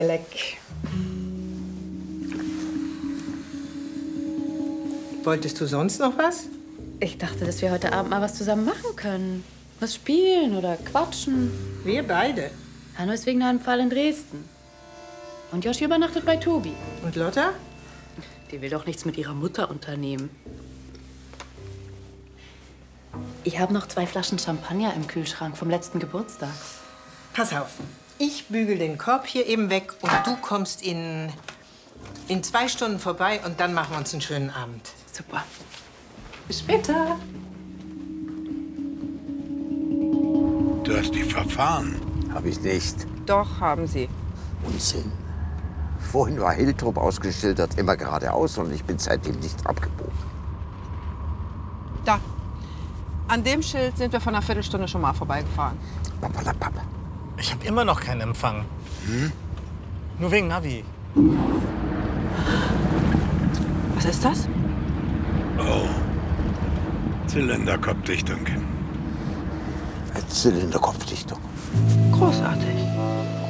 Leck. Wolltest du sonst noch was? Ich dachte, dass wir heute Abend mal was zusammen machen können. Was spielen oder quatschen. Wir beide. Hanno ist wegen einem Fall in Dresden. Und Joshi übernachtet bei Tobi. Und Lotta? Die will doch nichts mit ihrer Mutter unternehmen. Ich habe noch 2 Flaschen Champagner im Kühlschrank vom letzten Geburtstag. Pass auf. Ich bügel den Korb hier eben weg und du kommst in 2 Stunden vorbei und dann machen wir uns einen schönen Abend. Super. Bis später. Du hast dich verfahren. Hab ich nicht. Doch, haben Sie. Unsinn. Vorhin war Hiltrup ausgeschildert, immer geradeaus und ich bin seitdem nicht abgebogen. Da. An dem Schild sind wir vor einer Viertelstunde schon mal vorbeigefahren. Papalapap. Ich habe immer noch keinen Empfang. Nur wegen Navi. Was ist das? Oh. Zylinderkopfdichtung. Zylinderkopfdichtung. Großartig.